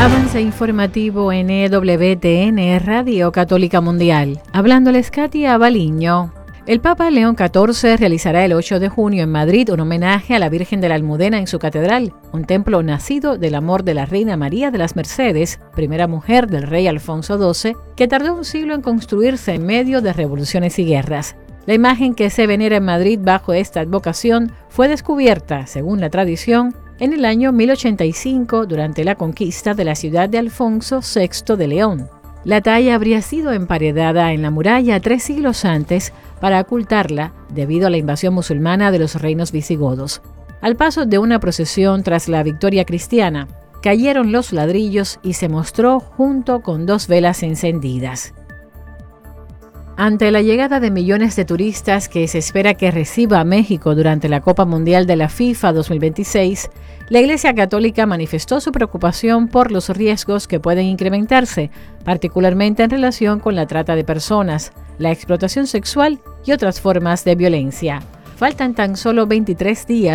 Avance informativo en EWTN, Radio Católica Mundial. Hablándoles Katia Baliño. El Papa León XIV realizará el 8 de junio en Madrid un homenaje a la Virgen de la Almudena en su catedral, un templo nacido del amor de la Reina María de las Mercedes, primera mujer del rey Alfonso XII, que tardó un siglo en construirse en medio de revoluciones y guerras. La imagen que se venera en Madrid bajo esta advocación fue descubierta, según la tradición, en el año 1085 durante la conquista de la ciudad de Alfonso VI de León. La talla habría sido emparedada en la muralla 3 siglos antes para ocultarla debido a la invasión musulmana de los reinos visigodos. Al paso de una procesión tras la victoria cristiana, cayeron los ladrillos y se mostró junto con 2 velas encendidas. Ante la llegada de millones de turistas que se espera que reciba a México durante la Copa Mundial de la FIFA 2026, la Iglesia Católica manifestó su preocupación por los riesgos que pueden incrementarse, particularmente en relación con la trata de personas, la explotación sexual y otras formas de violencia. Faltan tan solo 23 días